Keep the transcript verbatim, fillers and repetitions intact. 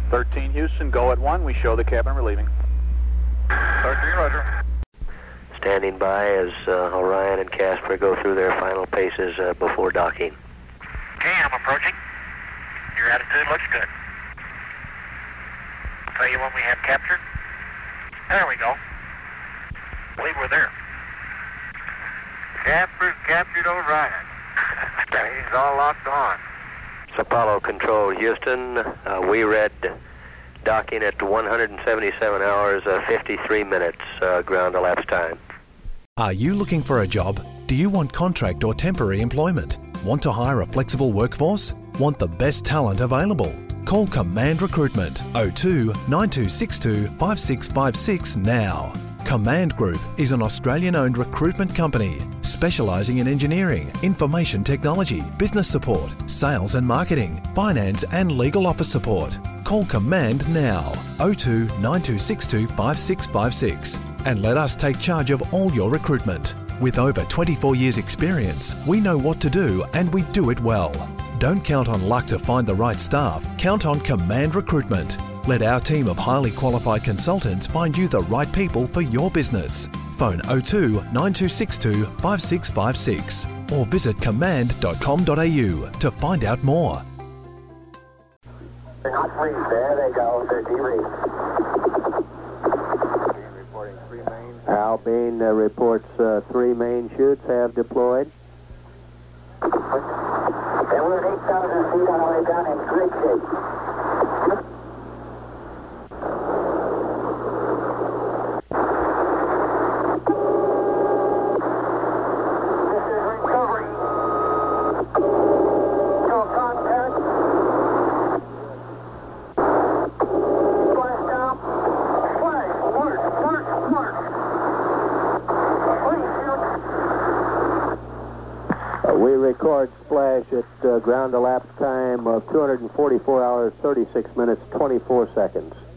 thirteen Houston, go at one. We show the cabin relieving. thirteen, roger. Standing by as uh, Orion and Casper go through their final paces uh, before docking. Okay, I'm approaching. Your attitude looks good. I'll tell you when we have captured. There we go. I believe we're there. Casper's captured Orion. He's all locked on. It's Apollo Control, Houston. Uh, we read docking at one hundred seventy-seven hours, uh, fifty-three minutes uh, ground elapsed time. Are you looking for a job? Do you want contract or temporary employment? Want to hire a flexible workforce? Want the best talent available? Call Command Recruitment oh two, nine two six two, five six five six now. Command Group is an Australian-owned recruitment company specialising in engineering, information technology, business support, sales and marketing, finance and legal office support. Call Command now, oh two, nine two six two, five six five six, and let us take charge of all your recruitment. With over twenty-four years experience, we know what to do and we do it well. Don't count on luck to find the right staff, count on Command Recruitment. Let our team of highly qualified consultants find you the right people for your business. Phone oh two, nine two six two, five six five six or visit command dot com dot a u to find out more. They're not freeze. There they go. They're de-reefed. Reporting three main. Al Bean uh, reports uh, three main chutes have deployed. They were at eight thousand feet on the way down in great shape. We record splash at uh, ground elapsed time of two hundred forty-four hours, thirty-six minutes, twenty-four seconds.